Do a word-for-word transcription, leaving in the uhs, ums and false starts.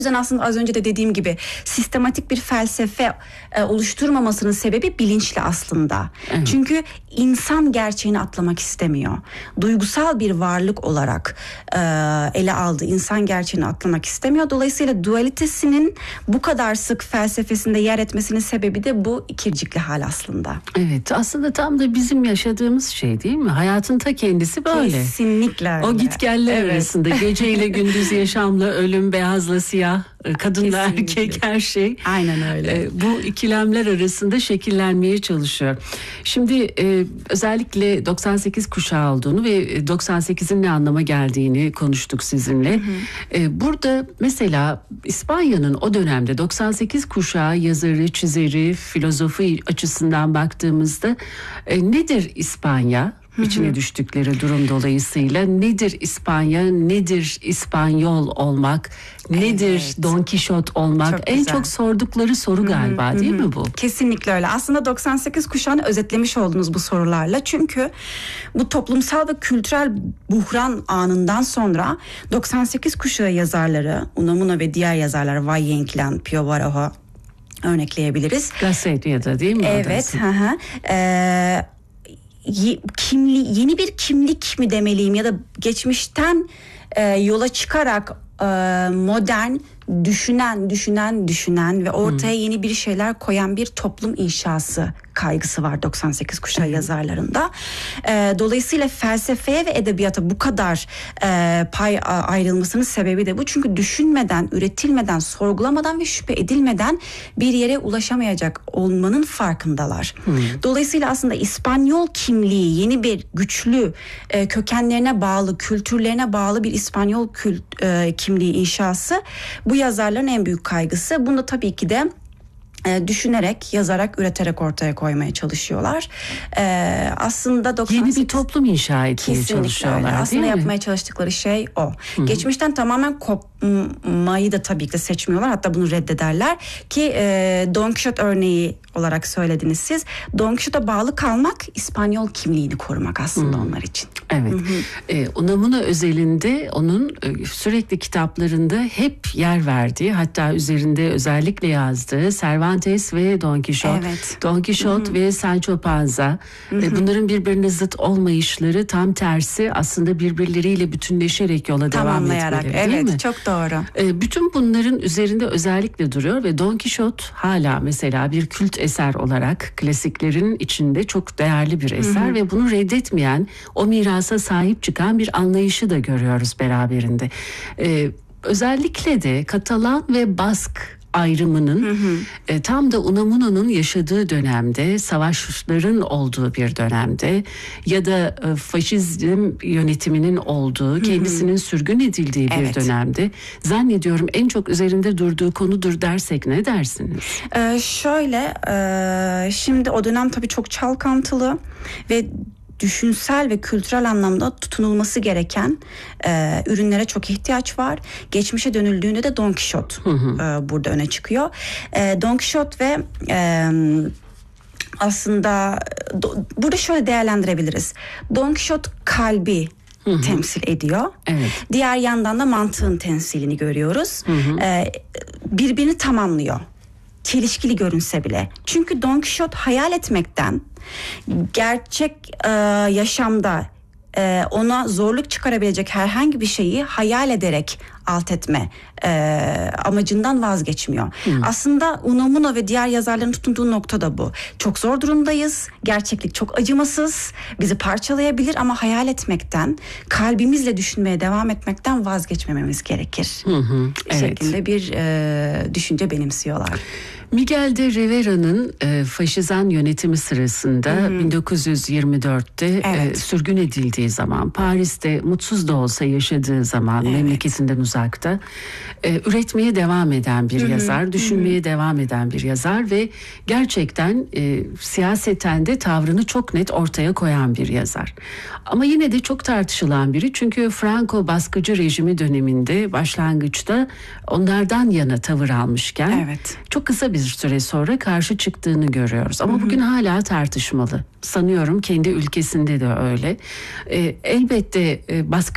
yüzden aslında az önce de dediğim gibi sistematik bir felsefe e, oluşturmamasının sebebi bilinçli aslında. Evet. Çünkü insan gerçeğini atlamak istemiyor. Duygusal bir varlık olarak e, ele aldı. İnsan gerçeğini atlamak istemiyor. Dolayısıyla dualitesinin bu kadar sık felsefesinde yer etmesinin sebebi de bu ikircikli hal aslında. Evet, aslında tam da bizim yaşadığımız şey değil mi? Hayatın ta kendisi böyle. Kesinlikle öyle. O gitgeller evet. arasında geceyle gündüz, yaşamla ölüm, beyazla siyah, kadınla kesinlikle. Erkek, her şey. Aynen öyle. Bu ikilemler arasında şekillenmeye çalışıyor. Şimdi özellikle doksan sekiz kuşağı olduğunu ve doksan sekizin ne anlama geldiğini konuştuk sizinle. Hı hı. Burada mesela İspanya'nın o dönemde doksan sekiz kuşağı yazarı, çizeri, filozofu açısından baktığımızda nedir İspanya? İçine hı hı. düştükleri durum dolayısıyla nedir İspanya, nedir İspanyol olmak, nedir evet. Don Kişot olmak, çok en güzel. Çok sordukları soru galiba hı hı. değil hı hı. mi bu? Kesinlikle öyle. Aslında doksan sekiz kuşağını özetlemiş oldunuz bu sorularla. Çünkü bu toplumsal ve kültürel buhran anından sonra doksan sekiz kuşağı yazarları, Unamuno ve diğer yazarlar, Valle Inclán, Pío Baroja örnekleyebiliriz. Gazetede değil mi? Evet. Hı hı. Ee, kimli, yeni bir kimlik mi demeliyim ya da geçmişten e, yola çıkarak e, modern düşünen düşünen düşünen ve ortaya hmm. yeni bir şeyler koyan bir toplum inşası kaygısı var doksan sekiz kuşağı hmm. yazarlarında. E, dolayısıyla felsefeye ve edebiyata bu kadar e, pay ayrılmasının sebebi de bu. Çünkü düşünmeden, üretilmeden, sorgulamadan ve şüphe edilmeden bir yere ulaşamayacak olmanın farkındalar. Hmm. Dolayısıyla aslında İspanyol kimliği, yeni bir güçlü e, kökenlerine bağlı, kültürlerine bağlı bir İspanyol kült, e, kimliği inşası bu yazarların en büyük kaygısı. Bunu da tabii ki de e, düşünerek, yazarak, üreterek ortaya koymaya çalışıyorlar. E, aslında doksan sekiz yeni bir toplum inşa etmeye çalışıyorlar. Öyle. Aslında değil yapmaya mi? çalıştıkları şey o. Hı-hı. Geçmişten tamamen kopmayı da tabii ki de seçmiyorlar. Hatta bunu reddederler ki e, Don Kişot örneği olarak söylediniz siz. Don Kişot'a bağlı kalmak İspanyol kimliğini korumak aslında Hı-hı. onlar için. Evet. E, Unamuno özelinde onun e, sürekli kitaplarında hep yer verdiği, hatta üzerinde özellikle yazdığı Cervantes ve Don Kişot, evet. Don Kişot Hı-hı. ve Sancho Panza. E, bunların birbirine zıt olmayışları tam tersi aslında birbirleriyle bütünleşerek yola devam etmeleri değil evet, mi? Evet, çok doğru. E, bütün bunların üzerinde özellikle duruyor ve Don Kişot hala mesela bir kült eser olarak klasiklerin içinde çok değerli bir eser Hı-hı. ve bunu reddetmeyen, o mirasa sahip çıkan bir anlayışı da görüyoruz beraberinde. Ee, özellikle de Katalan ve Bask ayrımının hı hı. E, tam da Unamuno'nun yaşadığı dönemde, savaşların olduğu bir dönemde ya da e, faşizm yönetiminin olduğu, hı hı. kendisinin sürgün edildiği bir evet. dönemde zannediyorum en çok üzerinde durduğu konudur dersek ne dersiniz? Ee, şöyle, e, şimdi o dönem tabii çok çalkantılı ve düşünsel ve kültürel anlamda tutunulması gereken e, ürünlere çok ihtiyaç var. Geçmişe dönüldüğünde de Don Kişot hı hı. E, burada öne çıkıyor. E, Don Kişot ve e, aslında do, burada şöyle değerlendirebiliriz. Don Kişot kalbi Hı hı. temsil ediyor. Evet. Diğer yandan da mantığın temsilini görüyoruz. Hı hı. E, birbirini tamamlıyor. Çelişkili görünse bile. Çünkü Don Kişot hayal etmekten, gerçek e, yaşamda e, ona zorluk çıkarabilecek herhangi bir şeyi hayal ederek alt etme e, amacından vazgeçmiyor. Hmm. Aslında Unamuno ve diğer yazarların tutunduğu nokta da bu. Çok zor durumdayız. Gerçeklik çok acımasız. Bizi parçalayabilir ama hayal etmekten, kalbimizle düşünmeye devam etmekten vazgeçmememiz gerekir. Hı hı, evet. şeklinde bir e, düşünce benimsiyorlar. Miguel de Rivera'nın e, faşizan yönetimi sırasında hı hı. bin dokuz yüz yirmi dörtte evet. e, sürgün edildiği zaman, Paris'te mutsuz da olsa yaşadığı zaman, evet. memleketinden uzakta e, üretmeye devam eden bir hı hı. yazar, düşünmeye hı hı. devam eden bir yazar ve gerçekten e, siyaseten de tavrını çok net ortaya koyan bir yazar. Ama yine de çok tartışılan biri, çünkü Franco baskıcı rejimi döneminde başlangıçta onlardan yana tavır almışken evet. çok kısa bir süre sonra karşı çıktığını görüyoruz. Ama hı hı. bugün hala tartışmalı. Sanıyorum kendi ülkesinde de öyle. E, elbette e, baskı